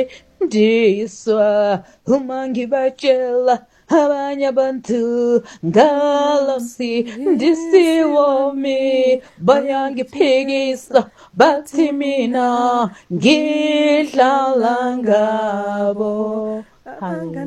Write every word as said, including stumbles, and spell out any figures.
ndiswa uma ngibatshela abanye abantu ngalosi ndisiwomi bayangiphikisa bathi mina ngidlala ngabo. Hallelujah.